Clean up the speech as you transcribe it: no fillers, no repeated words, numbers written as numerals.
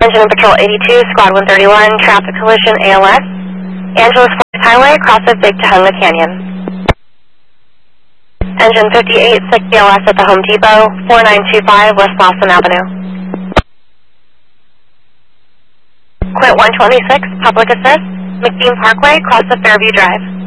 Engine Patrol 82, Squad 131, traffic collision ALS. Angeles Forks Highway, cross of Big Tahunga Canyon. Engine 58, 6 ALS at the Home Depot, 4925 West Lawson Avenue. Quint 126, public assist, McBean Parkway, cross of Fairview Drive.